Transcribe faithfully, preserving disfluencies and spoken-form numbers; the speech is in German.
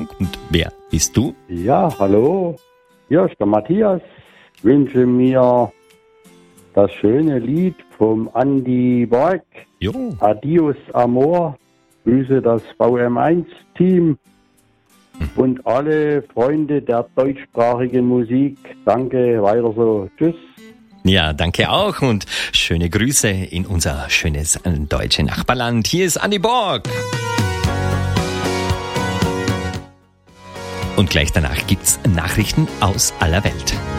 Sendung. Und wer bist du? Ja, hallo. Hier ist der Matthias. Ich wünsche mir das schöne Lied vom Andi Borg. Jo. Adios Amor. Grüße das V M eins Team und alle Freunde der deutschsprachigen Musik. Danke, weiter so. Tschüss. Ja, danke auch und schöne Grüße in unser schönes deutsches Nachbarland. Hier ist Andi Borg. Und gleich danach gibt's Nachrichten aus aller Welt.